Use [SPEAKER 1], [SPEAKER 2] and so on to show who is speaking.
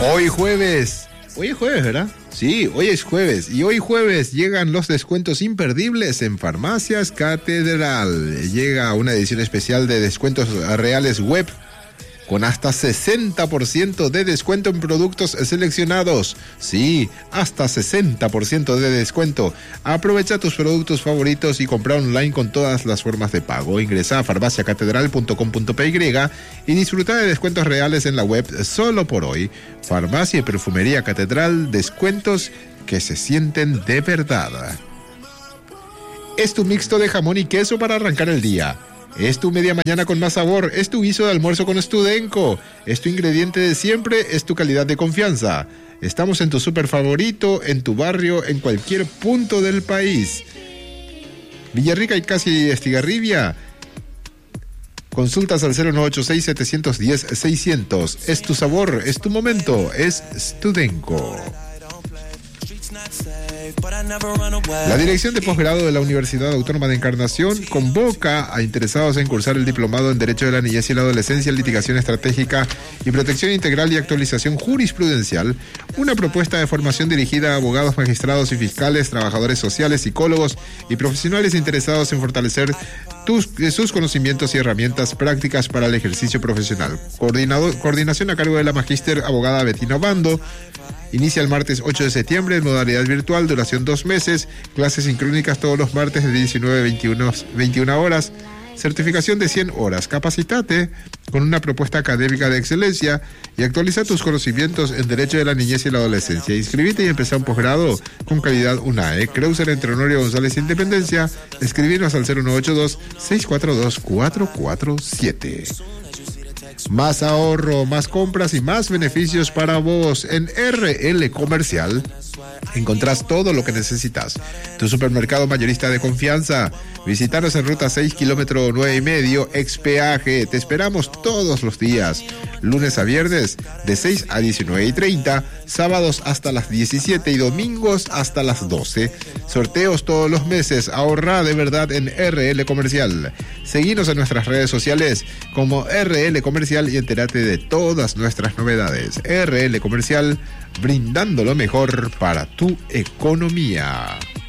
[SPEAKER 1] Hoy es jueves, ¿verdad? Sí, hoy es jueves. Y hoy jueves llegan los descuentos imperdibles en Farmacias Catedral. Llega una edición especial de descuentos reales web con hasta 60% de descuento en productos seleccionados. Sí, hasta 60% de descuento. Aprovecha tus productos favoritos y compra online con todas las formas de pago. Ingresa a farmaciacatedral.com.py y disfruta de descuentos reales en la web solo por hoy. Farmacia y Perfumería Catedral, descuentos que se sienten de verdad. Es tu mixto de jamón y queso para arrancar el día. Es tu media mañana con más sabor, es tu guiso de almuerzo con Studenco, es tu ingrediente de siempre, es tu calidad de confianza. Estamos en tu súper favorito, en tu barrio, en cualquier punto del país. Villarrica y casi Estigarribia. Consultas al 0986-710-600. Es tu sabor, es tu momento, es Studenco. La Dirección de Posgrado de la Universidad Autónoma de Encarnación convoca a interesados en cursar el diplomado en Derecho de la Niñez y la Adolescencia, Litigación Estratégica y Protección Integral y Actualización Jurisprudencial, una propuesta de formación dirigida a abogados, magistrados y fiscales, trabajadores sociales, psicólogos y profesionales interesados en fortalecer sus conocimientos y herramientas prácticas para el ejercicio profesional. Coordinación a cargo de la magíster abogada Betina Obando. Inicia el martes 8 de septiembre en modalidad virtual, duración 2 meses, clases sincrónicas todos los martes de 19 a 21 horas, certificación de 100 horas. Capacítate con una propuesta académica de excelencia y actualiza tus conocimientos en Derecho de la Niñez y la Adolescencia. Inscribite y empezá un posgrado con calidad UNAE. Creuser entre Honorio González Independencia. Escribirnos al 0982-642-447. Más ahorro, más compras y más beneficios para vos. En RL Comercial encontrás todo lo que necesitas. Tu supermercado mayorista de confianza. Visítanos en ruta 6, kilómetro 9,5, expeaje. Te esperamos todos los días. Lunes a viernes de 6 a 19:30, sábados hasta las 17 y domingos hasta las 12. Sorteos todos los meses. Ahorra de verdad en RL Comercial. Seguinos en nuestras redes sociales como RL Comercial y entérate de todas nuestras novedades. RL Comercial, brindando lo mejor para tu economía.